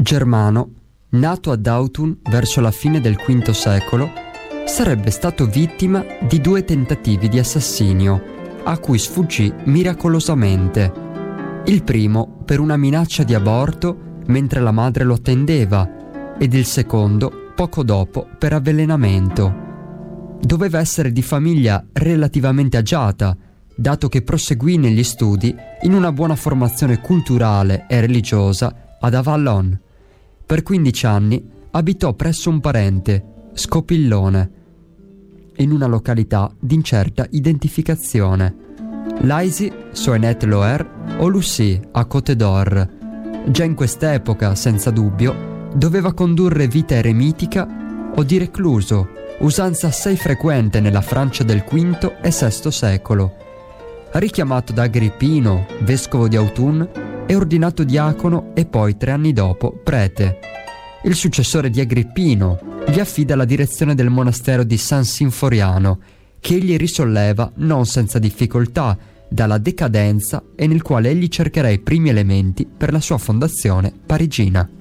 Germano, nato ad Autun verso la fine del V secolo, sarebbe stato vittima di 2 tentativi di assassinio, a cui sfuggì miracolosamente. Il primo per una minaccia di aborto mentre la madre lo attendeva, ed il secondo poco dopo per avvelenamento. Doveva essere di famiglia relativamente agiata, dato che proseguì negli studi in una buona formazione culturale e religiosa ad Avallon. Per 15 anni abitò presso un parente, Scopillone, in una località di incerta identificazione. Laisy, Soenet-Loer o Lucy a Côte d'Or. Già in quest'epoca, senza dubbio, doveva condurre vita eremitica o di recluso, usanza assai frequente nella Francia del V e VI secolo. Richiamato da Agrippino, vescovo di Autun, è ordinato diacono e poi 3 anni dopo prete. Il successore di Agrippino gli affida la direzione del monastero di San Sinforiano, che egli risolleva non senza difficoltà dalla decadenza e nel quale egli cercherà i primi elementi per la sua fondazione parigina.